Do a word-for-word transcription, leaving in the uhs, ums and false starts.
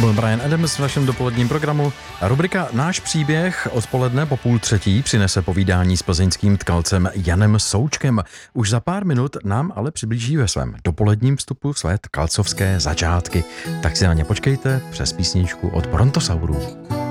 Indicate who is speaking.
Speaker 1: byl Brian Adams v našem dopoledním programu. Rubrika Náš příběh odpoledne po půl třetí přinese povídání s plzeňským tkalcem Janem Součkem. Už za pár minut nám ale přiblíží ve svém dopoledním vstupu své tkalcovské začátky. Tak si na ně počkejte přes písničku od Brontosaurů.